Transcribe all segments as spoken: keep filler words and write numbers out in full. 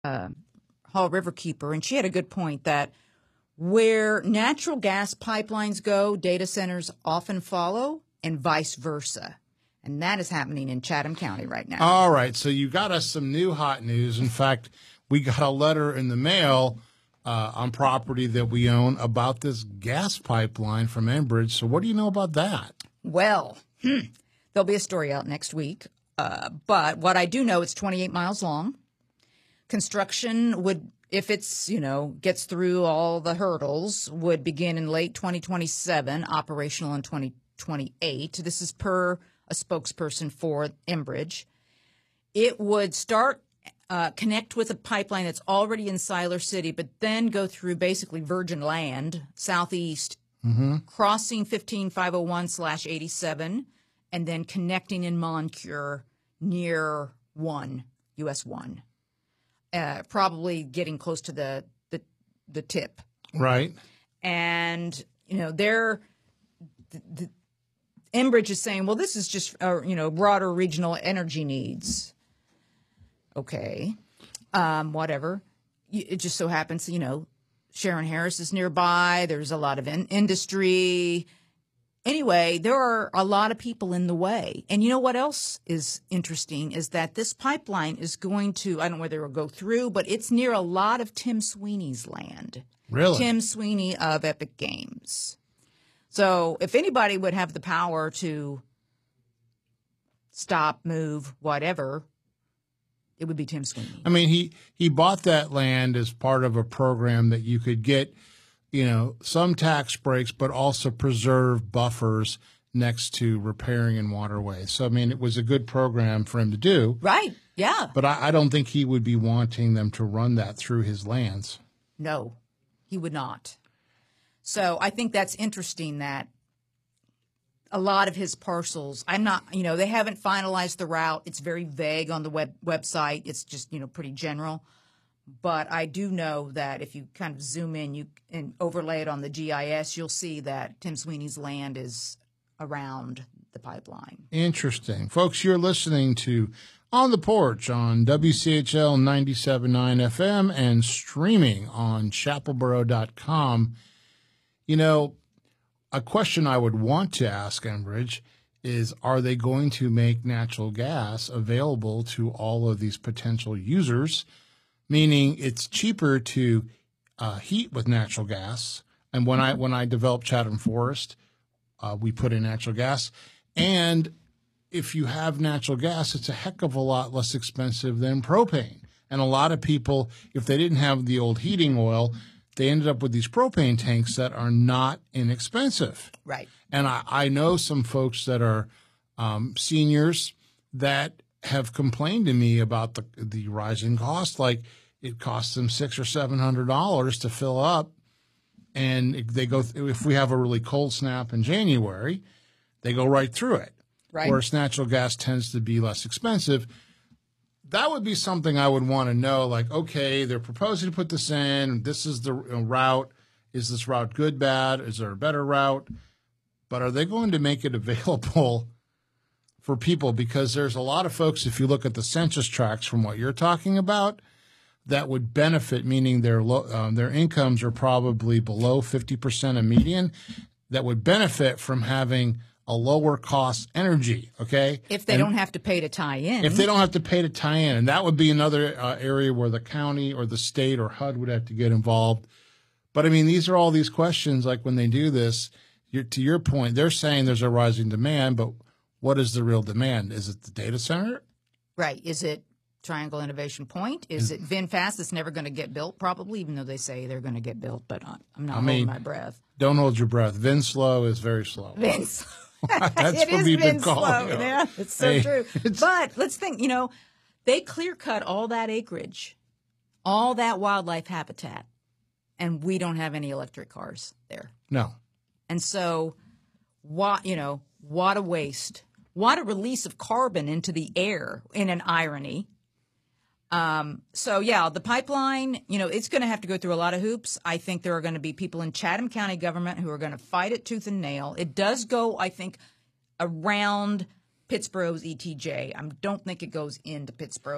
uh, Hall Riverkeeper, and she had a good point that where natural gas pipelines go, data centers often follow, and vice versa. And that is happening in Chatham County right now. All right. So you got us some new hot news. In fact, we got a letter in the mail uh, on property that we own about this gas pipeline from Enbridge. So what do you know about that? Well, hmm, there'll be a story out next week. Uh, but what I do know, it's twenty-eight miles long. Construction would, if it's, you know, gets through all the hurdles, would begin in late twenty twenty-seven, operational in twenty twenty-eight. This is per a spokesperson for Enbridge. It would start, uh, connect with a pipeline that's already in Siler City, but then go through basically virgin land, southeast, mm-hmm. crossing fifteen five oh one slash eighty-seven, and then connecting in Moncure near one, U S one. Uh, probably getting close to the, the the tip. Right. And, you know, they're the, the Enbridge is saying, well, this is just, uh, you know, broader regional energy needs. Okay. Um, whatever. It just so happens, you know, Sharon Harris is nearby. There's a lot of in- industry. Anyway, there are a lot of people in the way. And you know what else is interesting is that this pipeline is going to, I don't know whether it will go through, but it's near a lot of Tim Sweeney's land. Really? Tim Sweeney of Epic Games. So if anybody would have the power to stop, move, whatever, it would be Tim Sweeney. I mean, he, he bought that land as part of a program that you could get, you know, some tax breaks, but also preserve buffers next to repairing and waterways. So, I mean, it was a good program for him to do. Right, yeah. But I, I don't think he would be wanting them to run that through his lands. No, he would not. So I think that's interesting that a lot of his parcels, I'm not, you know, they haven't finalized the route. It's very vague on the web website. It's just, you know, pretty general. But I do know that if you kind of zoom in you and overlay it on the G I S, you'll see that Tim Sweeney's land is around the pipeline. Interesting. Folks, you're listening to On the Porch on W C H L ninety-seven point nine F M and streaming on chapelboro dot com. You know, a question I would want to ask Enbridge is, are they going to make natural gas available to all of these potential users? Meaning it's cheaper to uh, heat with natural gas. And when I when I developed Chatham Forest, uh, we put in natural gas. And if you have natural gas, it's a heck of a lot less expensive than propane. And a lot of people, if they didn't have the old heating oil, they ended up with these propane tanks that are not inexpensive. Right. And I, I know some folks that are um, seniors that have complained to me about the the rising cost. Like, it costs them six or seven hundred dollars to fill up, and they go. If we have a really cold snap in January, they go right through it. Right. Whereas natural gas tends to be less expensive. That would be something I would want to know. Like, okay, they're proposing to put this in. This is the route. Is this route good, bad? Is there a better route? But are they going to make it available for people? Because there's a lot of folks, if you look at the census tracts from what you're talking about, that would benefit, meaning their lo- um, their incomes are probably below fifty percent of median, that would benefit from having a lower cost energy, okay? If they and don't have to pay to tie in. If they don't have to pay to tie in. And that would be another uh, area where the county or the state or H U D would have to get involved. But, I mean, these are all these questions, like when they do this, you're, to your point, they're saying there's a rising demand, but what is the real demand? Is it the data center? Right. Is it Triangle Innovation Point? Is it VinFast that's never going to get built, probably, even though they say they're going to get built, but I'm not I holding mean, my breath. Don't hold your breath. Vinslow is very slow. Vince. That's it what is we've been Vince calling slow. it. Yeah, it's so Hey, true. it's- But let's think, you know, they clear cut all that acreage, all that wildlife habitat, and we don't have any electric cars there. No. And so, what, you know, what a waste. What a release of carbon into the air, in an irony. Um, so, yeah, the pipeline, you know, it's going to have to go through a lot of hoops. I think there are going to be people in Chatham County government who are going to fight it tooth and nail. It does go, I think, around Pittsboro's E T J. I don't think it goes into Pittsboro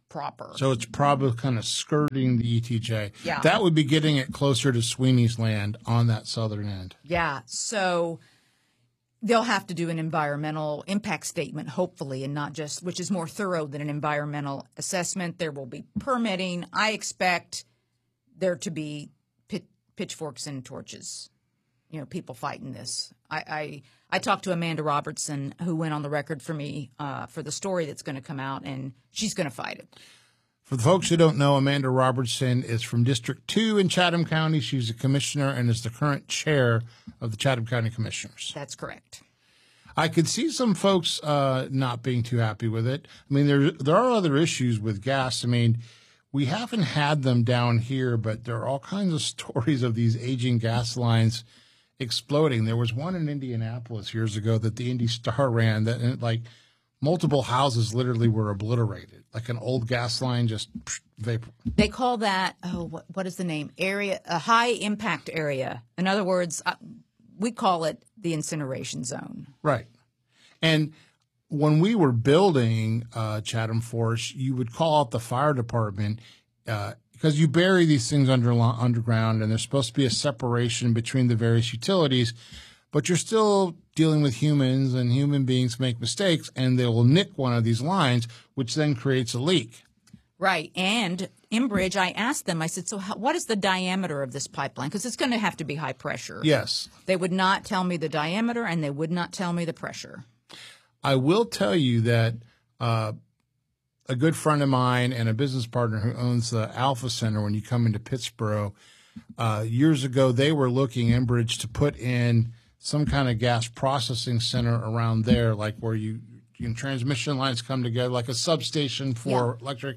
proper. So it's probably kind of skirting the E T J. Yeah. That would be getting it closer to Sweeney's Land on that southern end. Yeah. So they'll have to do an environmental impact statement, hopefully, and not just, which is more thorough than an environmental assessment. There will be permitting. I expect there to be pit, pitchforks and torches, you know, people fighting this. I, I, I talked to Amanda Robertson, who went on the record for me uh, for the story that's going to come out, and she's going to fight it. For the folks who don't know, Amanda Robertson is from District two in Chatham County. She's a commissioner and is the current chair of the Chatham County Commissioners. That's correct. I could see some folks uh, not being too happy with it. I mean, there there are other issues with gas. I mean, we haven't had them down here, but there are all kinds of stories of these aging gas lines exploding. There was one in Indianapolis years ago that the Indy Star ran that, and, like, multiple houses literally were obliterated, like an old gas line just psh, vapor. They call that, oh, what, what is the name? Area, a high impact area. In other words, uh, we call it the incineration zone. Right. And when we were building uh, Chatham Forest, you would call out the fire department uh, because you bury these things under, underground, and there's supposed to be a separation between the various utilities, but you're still dealing with humans, and human beings make mistakes, and they will nick one of these lines, which then creates a leak. Right. And Enbridge, I asked them, I said, so how, what is the diameter of this pipeline? Because it's going to have to be high pressure. Yes. They would not tell me the diameter, and they would not tell me the pressure. I will tell you that uh, a good friend of mine and a business partner who owns the Alpha Center, when you come into Pittsburgh, uh, years ago, they were looking, Enbridge, to put in some kind of gas processing center around there, like where you, you know, transmission lines come together, like a substation for Yeah. electric.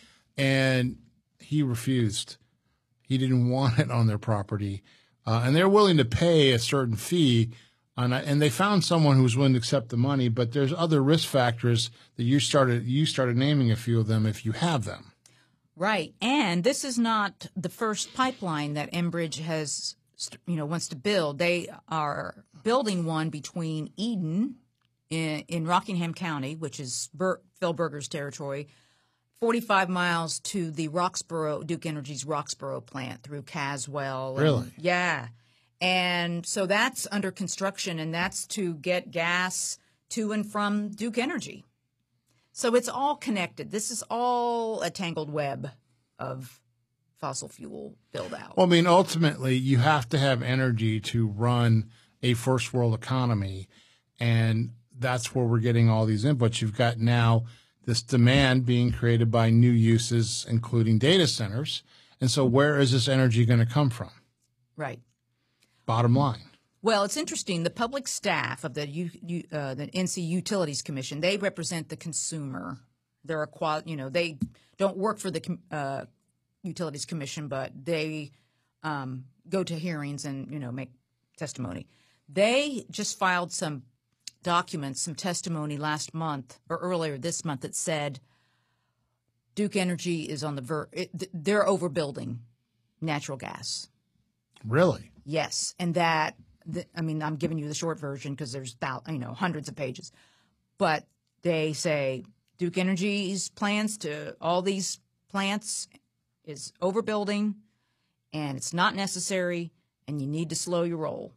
And he refused. He didn't want it on their property. Uh, and they're willing to pay a certain fee. On a, and they found someone who was willing to accept the money, but there's other risk factors that you started, you started naming a few of them if you have them. Right. And this is not the first pipeline that Enbridge has, you know, wants to build. They are building one between Eden in, in Rockingham County, which is Bur- Phil Berger's territory, forty-five miles to the Roxborough, Duke Energy's Roxborough plant through Caswell. And, Really? Yeah. And so that's under construction, and that's to get gas to and from Duke Energy. So it's all connected. This is all a tangled web of fossil fuel build out. Well, I mean, ultimately, you have to have energy to run a first world economy. And that's where we're getting all these inputs. You've got now this demand being created by new uses, including data centers. And so where is this energy going to come from? Right. Bottom line. Well, it's interesting. The public staff of the U, U, uh, the N C Utilities Commission, they represent the consumer. They're a qual, you know, they don't work for the uh, Utilities Commission, but they um, go to hearings and, you know, make testimony. They just filed some documents, some testimony last month or earlier this month that said Duke Energy is on the ver- it, they're overbuilding natural gas. Really? Yes, and that the, I mean, I'm giving you the short version because there's thou, you know hundreds of pages, but they say Duke Energy's plans to all these plants is overbuilding, and it's not necessary, and you need to slow your roll.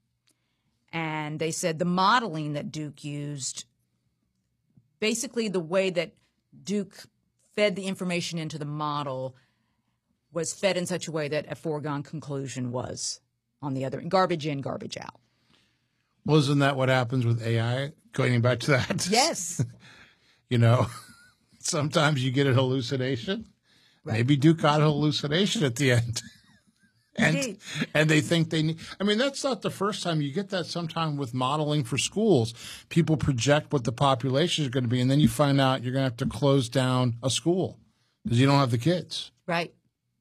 And they said the modeling that Duke used, basically the way that Duke fed the information into the model, was fed in such a way that a foregone conclusion was on the other end. Garbage in, garbage out. Well, isn't that what happens with A I? Going back to that. Yes. You know, sometimes you get a hallucination. Right. Maybe Duke got a hallucination at the end. and Indeed. and they think they need. I mean, that's not the first time. You get that sometime with modeling for schools. People project what the population is going to be, and then you find out you're going to have to close down a school because you don't have the kids. Right.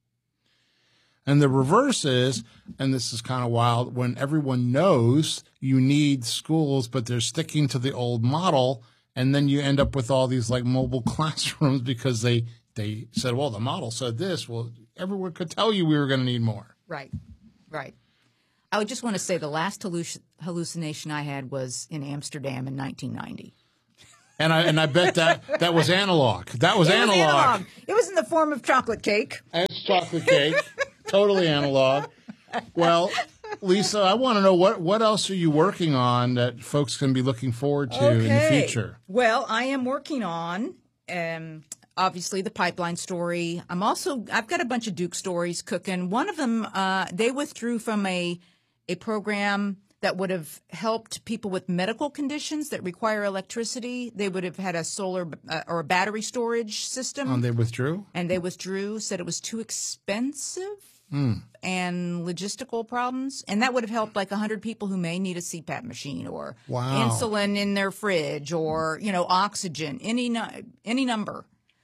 And the reverse is, and this is kind of wild, when everyone knows you need schools, but they're sticking to the old model, and then you end up with all these like mobile classrooms because they they said, well, the model said this. Well, everyone could tell you we were going to need more. Right. Right. I would just want to say the last halluc- hallucination I had was in Amsterdam in nineteen ninety. And I and I bet that that was analog. That was, it analog. was analog. It was in the form of chocolate cake. It's chocolate cake. Totally analog. Well, Lisa, I want to know what, what else are you working on that folks can be looking forward to okay. in the future? Well, I am working on um, obviously the pipeline story. I'm also I've got a bunch of Duke stories cooking. One of them, uh, they withdrew from a a program that would have helped people with medical conditions that require electricity. They would have had a solar uh, or a battery storage system. And they withdrew? And they withdrew, said it was too expensive mm. and logistical problems. And that would have helped like one hundred people who may need a C PAP machine or wow. insulin in their fridge or, you know, oxygen, any any number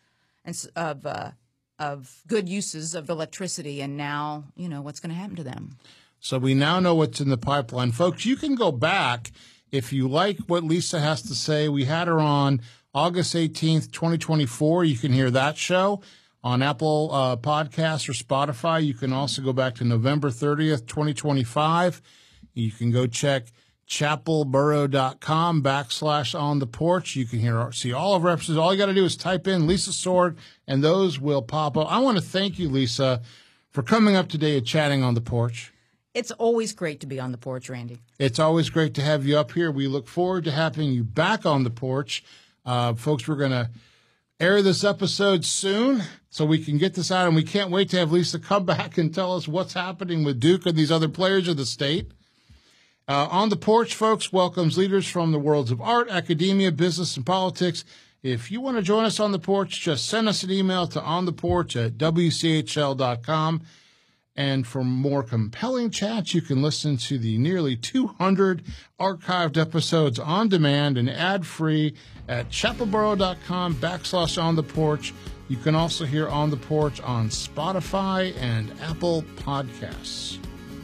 of uh, of good uses of electricity. And now, you know, what's going to happen to them? So we now know what's in the pipeline. Folks, you can go back if you like what Lisa has to say. We had her on August eighteenth, twenty twenty-four. You can hear that show on Apple uh, Podcasts or Spotify. You can also go back to November thirtieth, twenty twenty-five. You can go check chapelboro.com backslash on the porch. You can hear see all of our episodes. All you got to do is type in Lisa Sword, and those will pop up. I want to thank you, Lisa, for coming up today and chatting on the porch. It's always great to be on the porch, Randy. It's always great to have you up here. We look forward to having you back on the porch. Uh, folks, we're going to air this episode soon so we can get this out, and we can't wait to have Lisa come back and tell us what's happening with Duke and these other players of the state. Uh, on the Porch, folks, welcomes leaders from the worlds of art, academia, business, and politics. If you want to join us on the porch, just send us an email to ontheporch at w c h l dot com. And for more compelling chats, you can listen to the nearly two hundred archived episodes on demand and ad-free at chapelboro.com backslash on the porch. You can also hear On the Porch on Spotify and Apple Podcasts.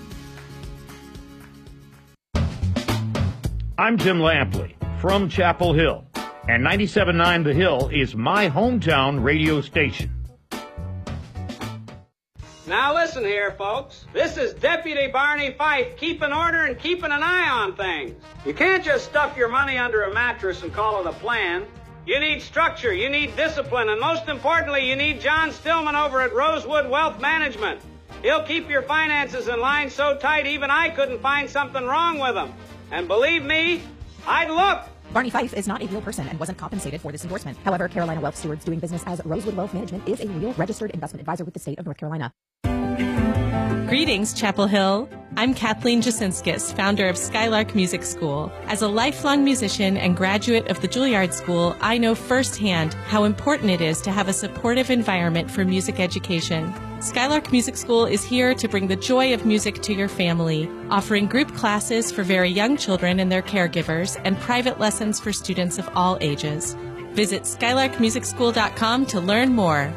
I'm Jim Lampley from Chapel Hill, and ninety-seven point nine The Hill is my hometown radio station. Now listen here, folks. This is Deputy Barney Fife keeping order and keeping an eye on things. You can't just stuff your money under a mattress and call it a plan. You need structure, you need discipline, and most importantly, you need John Stillman over at Rosewood Wealth Management. He'll keep your finances in line so tight even I couldn't find something wrong with them. And believe me, I'd look. Barney Fife is not a real person and wasn't compensated for this endorsement. However, Carolina Wealth Stewards doing business as Rosewood Wealth Management is a real registered investment advisor with the state of North Carolina. Greetings, Chapel Hill. I'm Kathleen Jasinskis, founder of Skylark Music School. As a lifelong musician and graduate of the Juilliard School, I know firsthand how important it is to have a supportive environment for music education. Skylark Music School is here to bring the joy of music to your family, offering group classes for very young children and their caregivers, and private lessons for students of all ages. Visit skylark music school dot com to learn more.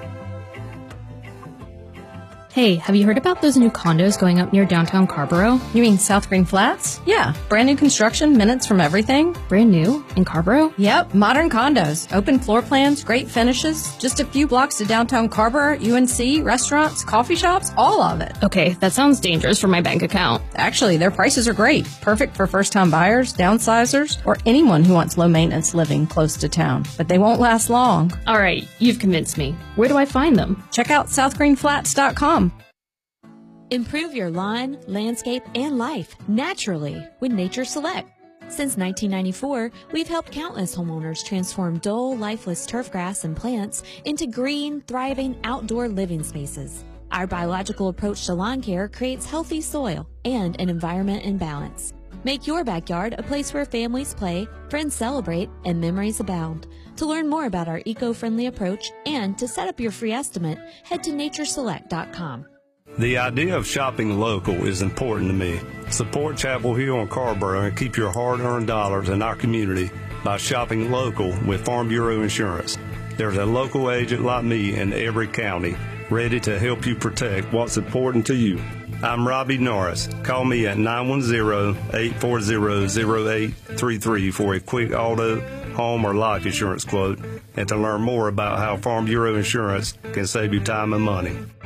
Hey, have you heard about those new condos going up near downtown Carborough? You mean South Green Flats? Yeah, brand new construction, minutes from everything. Brand new? In Carborough? Yep, modern condos, open floor plans, great finishes, just a few blocks to downtown Carborough, U N C, restaurants, coffee shops, all of it. Okay, that sounds dangerous for my bank account. Actually, their prices are great, perfect for first-time buyers, downsizers, or anyone who wants low-maintenance living close to town. But they won't last long. All right, you've convinced me. Where do I find them? Check out south green flats dot com. Improve your lawn, landscape, and life naturally with Nature Select. Since nineteen ninety-four, we've helped countless homeowners transform dull, lifeless turf grass and plants into green, thriving outdoor living spaces. Our biological approach to lawn care creates healthy soil and an environment in balance. Make your backyard a place where families play, friends celebrate, and memories abound. To learn more about our eco-friendly approach and to set up your free estimate, head to nature select dot com. The idea of shopping local is important to me. Support Chapel Hill and Carborough and keep your hard-earned dollars in our community by shopping local with Farm Bureau Insurance. There's a local agent like me in every county ready to help you protect what's important to you. I'm Robbie Norris. Call me at nine one zero, eight four zero, zero eight three three for a quick auto, home, or life insurance quote and to learn more about how Farm Bureau Insurance can save you time and money.